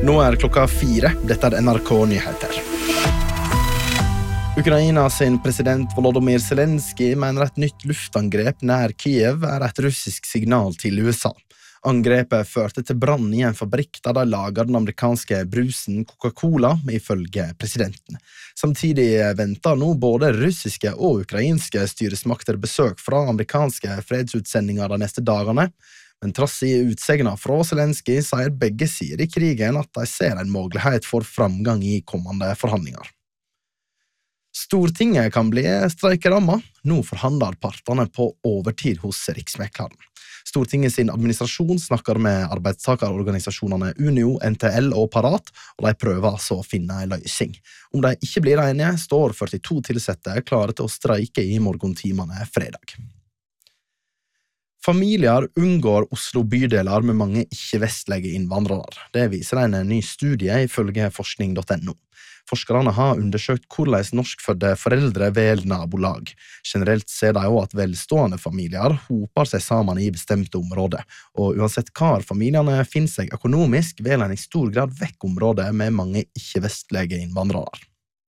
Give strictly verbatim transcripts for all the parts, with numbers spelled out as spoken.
Nå er klokka fire. Dette er N R K Nyheter. Ukraina sin president Volodymyr Zelensky mener et nytt luftangrep nær Kiev er et russisk signal til U S A. Angrepet førte til brann i en fabrikk der de lager den amerikanske brusen Coca-Cola, ifølge presidenten. Samtidig venter nå både russiske og ukrainske styresmakter besøk fra amerikanske fredsutsendinger de neste dagene. Men trass i utsegna fra Zelensky sier begge sider i krigen at de ser en mulighet for framgang i kommende forhandlinger. Stortinget kan bli streikerammet. Nå forhandler partene på overtid hos Riksmekleren. Stortinget sin administrasjon snakker med arbeidstakerorganisasjonene Unio, N T L og Parat, og de prøver altså å finne en løsning. Om de ikke blir enige, står førtito tilsette klare til å streike i morgentimene fredag. Familier unngår Oslo bydeler med mange ikke-vestlige innvandrere. Det viser en ny studie ifølge forskning punktum no. Forskerne har undersøkt hvordan norskfødte foreldre velger nabolag. Generelt ser de også at velstående familier hoper seg sammen i bestemte områder, og uansett hva familiene finner seg økonomisk, velger en i stor grad vekk områder med mange ikke-vestlige innvandrere.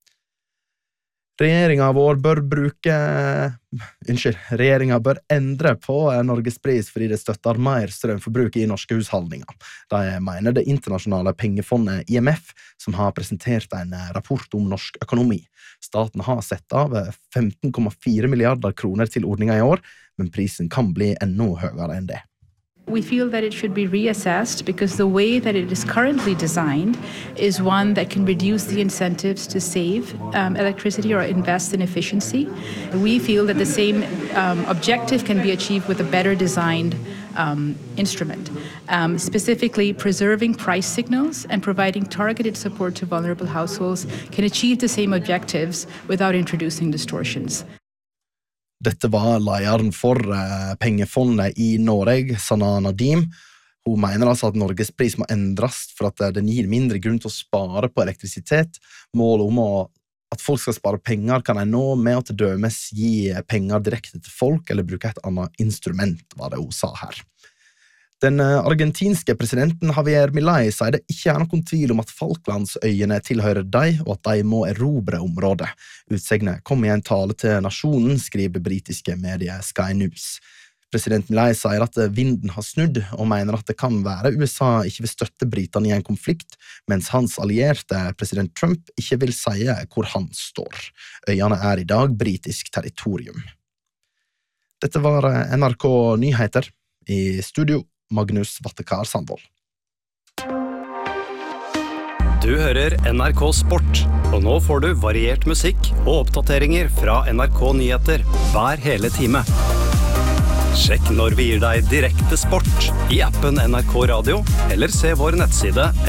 Regjeringen vår bør bruke, unnskyld, regjeringen bør endre på Norgespris fordi det støtter mer strømforbruk i norske husholdninger. De mener det internasjonale pengefondet I M F, som har presentert en rapport om norsk økonomi. Staten har sett av femten komma fire milliarder kroner til ordningen i år, men prisen kan bli enda høyere enn det. We feel that it should be reassessed because the way that it is currently designed is one that can reduce the incentives to save um, electricity or invest in efficiency. We feel that the same um, objective can be achieved with a better designed um, instrument, um, specifically preserving price signals and providing targeted support to vulnerable households can achieve the same objectives without introducing distortions. Dette var lederen for eh, pengefondet i Norge, Sanna Nadim. Hun mener altså at Norges pris må endres for at den gir mindre grunn til å spare på elektrisitet. Målet om å, at folk skal spare penger kan en nå med å til dømes gi penger direkte til folk eller bruke et annet instrument, var det hun sa her. Den argentinske presidenten Javier Milei sier det ikke er noen tvil om at Falklandsøyene tilhører deg, og at de må erobre området. Utsegnet kom i en tale til nasjonen, skriver det britiske mediet Sky News. President Milei sier at vinden har snudd, og mener at det kan være U S A ikke vil støtte britene i en konflikt, mens hans allierte, president Trump, ikke vil si hvor han står. Øyene er i dag britisk territorium. Dette var N R K Nyheter. I studio Magnus Vattekar Sandvold. Du hører N R K Sport, og nå får du variert musikk og oppdateringer fra N R K Nyheter hver hele time. Sjekk når vi gir deg direkte sport i appen N R K Radio, eller se vår nettside